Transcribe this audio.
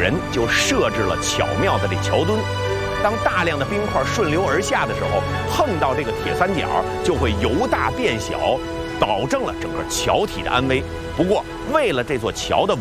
人就设置了巧妙的这桥墩。当大量的冰块顺流而下的时候，碰到这个铁三角就会由大变小，保证了整个桥体的安危。不过，为了这座桥的